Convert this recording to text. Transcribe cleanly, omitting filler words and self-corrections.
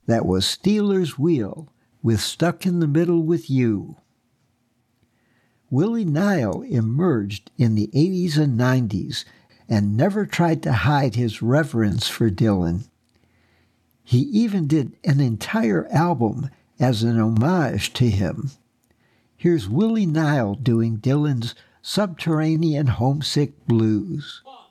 That was Stealers Wheel with Stuck in the Middle with You. Willie Nile emerged in the 80s and 90s and never tried to hide his reverence for Dylan. He even did an entire album as an homage to him. Here's Willie Nile doing Dylan's Subterranean Homesick Blues. 1,